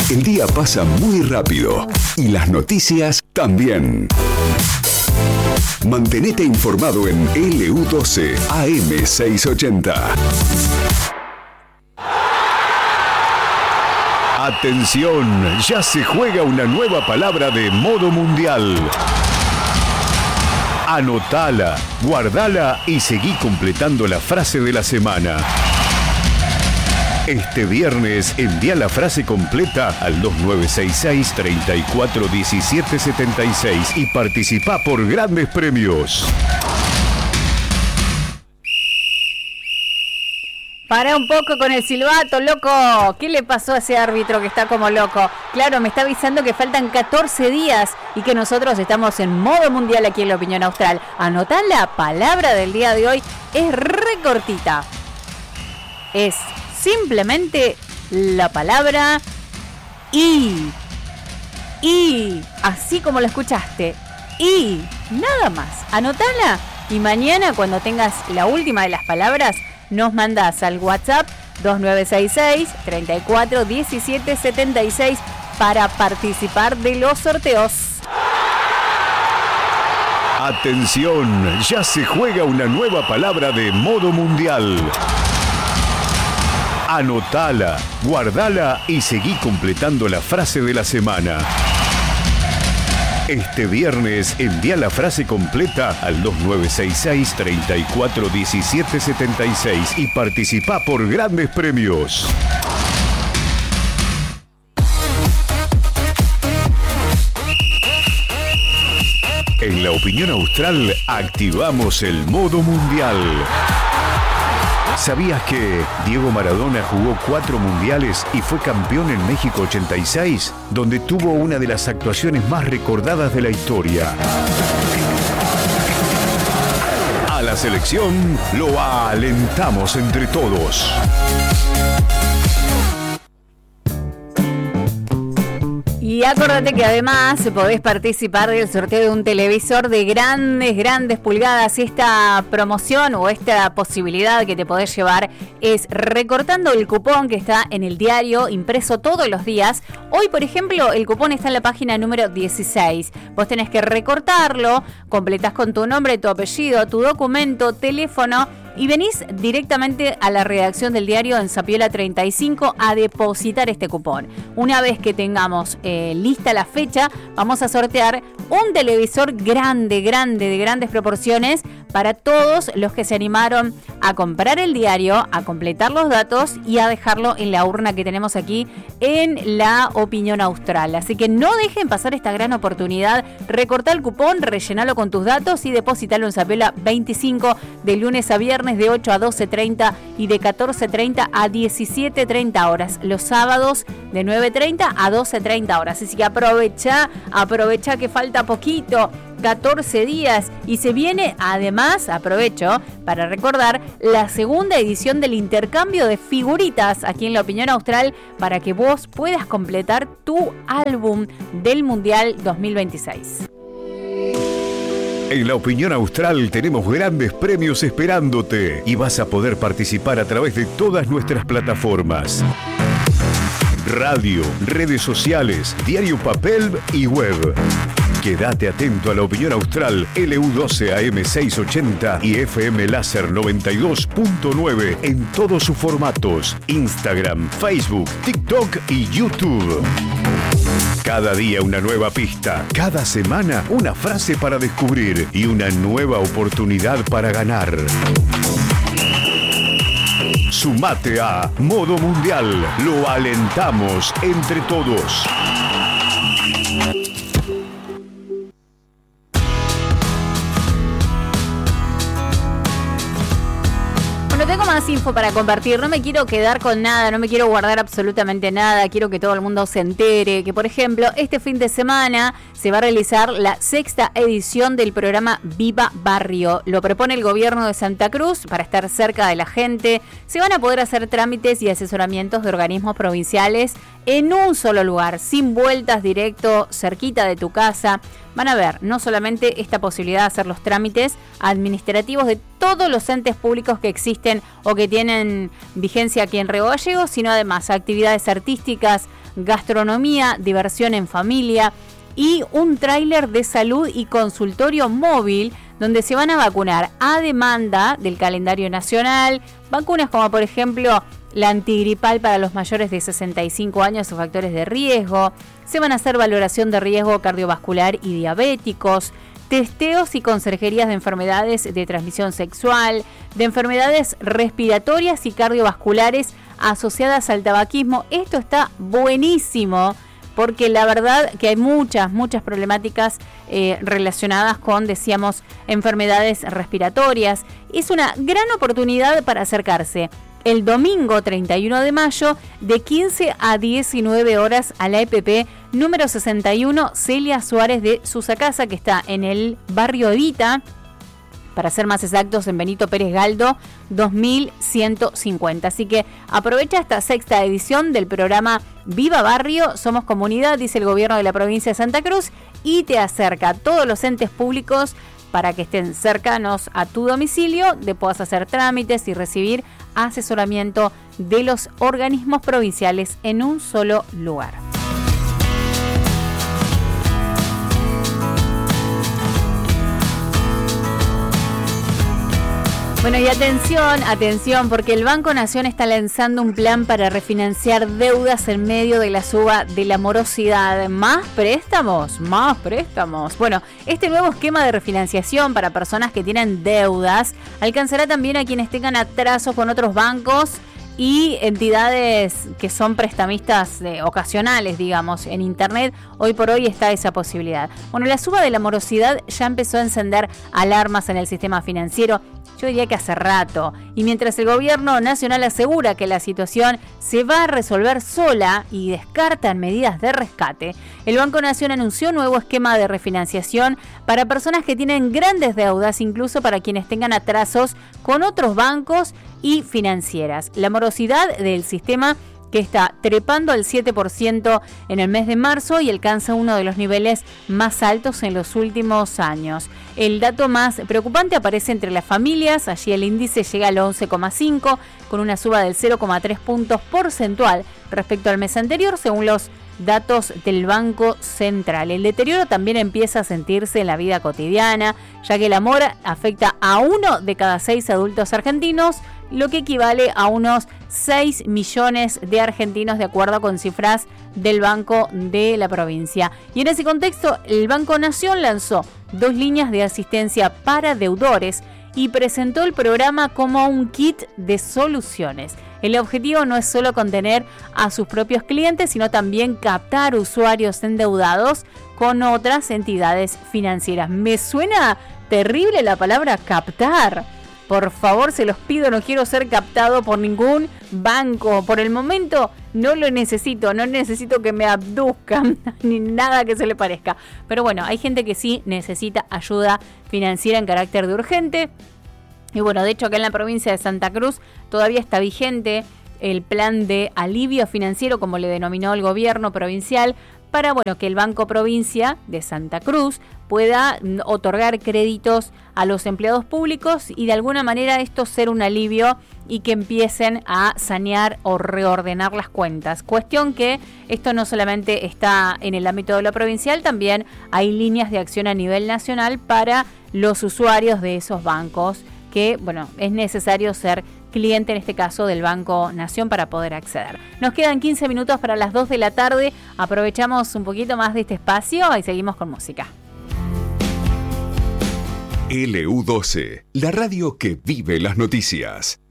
El día pasa muy rápido y las noticias también. Mantenete informado en LU12 AM680. Atención, ya se juega una nueva palabra de modo mundial. Anotala, guardala y seguí completando la frase de la semana. Este viernes envía la frase completa al 2966 341776 y participa por grandes premios. Para un poco con el silbato, loco. ¿Qué le pasó a ese árbitro que está como loco? Claro, me está avisando que faltan 14 días y que nosotros estamos en modo mundial aquí en La Opinión Austral. Anotá la palabra del día de hoy. Es re cortita. Es simplemente la palabra y. Así como lo escuchaste. Y. Nada más. Anotala y mañana cuando tengas la última de las palabras, nos mandás al WhatsApp 2966-341776 para participar de los sorteos. Atención, ya se juega una nueva palabra de modo mundial. Anotala, guardala y seguí completando la frase de la semana. Este viernes envía la frase completa al 2966 341776 y participa por grandes premios. En La Opinión Austral activamos el modo mundial. ¿Sabías que Diego Maradona jugó 4 mundiales y fue campeón en México 86, donde tuvo una de las actuaciones más recordadas de la historia? A la selección lo alentamos entre todos. Y acordate que además podés participar del sorteo de un televisor de grandes pulgadas. Y esta promoción o esta posibilidad que te podés llevar es recortando el cupón que está en el diario, impreso todos los días. Hoy, por ejemplo, el cupón está en la página número 16. Vos tenés que recortarlo, completás con tu nombre, tu apellido, tu documento, teléfono, y venís directamente a la redacción del diario en Zapiola 35 a depositar este cupón. Una vez que tengamos lista la fecha, vamos a sortear un televisor grande, de grandes proporciones para todos los que se animaron a comprar el diario, a completar los datos y a dejarlo en la urna que tenemos aquí en La Opinión Austral. Así que no dejen pasar esta gran oportunidad. Recortá el cupón, rellenalo con tus datos y depositalo en Zapiola 25 de lunes a viernes de 8 a 12:30 y de 14:30 a 17:30 horas. Los sábados de 9:30 a 12:30 horas. Así que aprovecha que falta poquito, 14 días. Y se viene, además, aprovecho para recordar, la segunda edición del intercambio de figuritas aquí en La Opinión Austral para que vos puedas completar tu álbum del Mundial 2026. En La Opinión Austral tenemos grandes premios esperándote y vas a poder participar a través de todas nuestras plataformas: radio, redes sociales, diario papel y web. Quédate atento a La Opinión Austral, LU12 AM680 y FM Láser 92.9 en todos sus formatos: Instagram, Facebook, TikTok y YouTube. Cada día una nueva pista, cada semana una frase para descubrir y una nueva oportunidad para ganar. Sumate a Modo Mundial, lo alentamos entre todos. Tengo más info para compartir, no me quiero quedar con nada, no me quiero guardar absolutamente nada, quiero que todo el mundo se entere que, por ejemplo, este fin de semana se va a realizar la 6ª edición del programa Viva Barrio. Lo propone el gobierno de Santa Cruz para estar cerca de la gente. Se van a poder hacer trámites y asesoramientos de organismos provinciales en un solo lugar, sin vueltas, directo, cerquita de tu casa. Van a ver no solamente esta posibilidad de hacer los trámites administrativos de todos los entes públicos que existen o que tienen vigencia aquí en Río Gallegos, sino además actividades artísticas, gastronomía, diversión en familia y un tráiler de salud y consultorio móvil donde se van a vacunar a demanda del calendario nacional, vacunas como por ejemplo la antigripal para los mayores de 65 años o factores de riesgo, se van a hacer valoración de riesgo cardiovascular y diabéticos, testeos y conserjerías de enfermedades de transmisión sexual, de enfermedades respiratorias y cardiovasculares asociadas al tabaquismo. Esto está buenísimo porque la verdad que hay muchas problemáticas relacionadas con, decíamos, enfermedades respiratorias. Es una gran oportunidad para acercarse el domingo 31 de mayo de 15 a 19 horas a la EPP número 61 Celia Suárez de Susacasa, que está en el barrio Evita, para ser más exactos en Benito Pérez Galdo 2150. Así que aprovecha esta sexta edición del programa Viva Barrio, Somos Comunidad, dice el gobierno de la provincia de Santa Cruz, y te acerca a todos los entes públicos para que estén cercanos a tu domicilio, de puedas hacer trámites y recibir asesoramiento de los organismos provinciales en un solo lugar. Bueno, y atención, porque el Banco Nación está lanzando un plan para refinanciar deudas en medio de la suba de la morosidad. ¿Más préstamos? Bueno, este nuevo esquema de refinanciación para personas que tienen deudas alcanzará también a quienes tengan atrasos con otros bancos y entidades que son prestamistas ocasionales, digamos, en Internet. Hoy por hoy está esa posibilidad. Bueno, la suba de la morosidad ya empezó a encender alarmas en el sistema financiero, yo diría que hace rato. Y mientras el gobierno nacional asegura que la situación se va a resolver sola y descartan medidas de rescate, el Banco Nación anunció un nuevo esquema de refinanciación para personas que tienen grandes deudas, incluso para quienes tengan atrasos con otros bancos y financieras. La morosidad del sistema, que está trepando al 7% en el mes de marzo y alcanza uno de los niveles más altos en los últimos años. El dato más preocupante aparece entre las familias, allí el índice llega al 11,5, con una suba del 0,3 puntos porcentual respecto al mes anterior, según los datos del Banco Central. El deterioro también empieza a sentirse en la vida cotidiana, ya que la mora afecta a 1 de cada 6 adultos argentinos, lo que equivale a unos 6 millones de argentinos, de acuerdo con cifras del Banco de la provincia. Y en ese contexto, el Banco Nación lanzó 2 líneas de asistencia para deudores y presentó el programa como un kit de soluciones. El objetivo no es solo contener a sus propios clientes, sino también captar usuarios endeudados con otras entidades financieras. Me suena terrible la palabra captar. Por favor, se los pido, no quiero ser captado por ningún banco. Por el momento no lo necesito, no necesito que me abduzcan ni nada que se le parezca. Pero bueno, hay gente que sí necesita ayuda financiera en carácter de urgente. Y bueno, de hecho acá en la provincia de Santa Cruz todavía está vigente el plan de alivio financiero, como le denominó el gobierno provincial, para que el Banco Provincia de Santa Cruz pueda otorgar créditos a los empleados públicos y de alguna manera esto ser un alivio y que empiecen a sanear o reordenar las cuentas. Cuestión que esto no solamente está en el ámbito de lo provincial, también hay líneas de acción a nivel nacional para los usuarios de esos bancos que, es necesario ser cliente en este caso del Banco Nación para poder acceder. Nos quedan 15 minutos para las 2 de la tarde. Aprovechamos un poquito más de este espacio y seguimos con música. LU12, la radio que vive las noticias.